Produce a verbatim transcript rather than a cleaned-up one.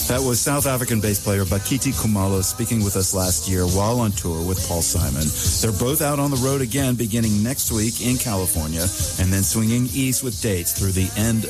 That was South African bass player Bakiti Kumalo speaking with us last year while on tour with Paul Simon. They're both out on the road again beginning next week in California and then swinging east with dates through the end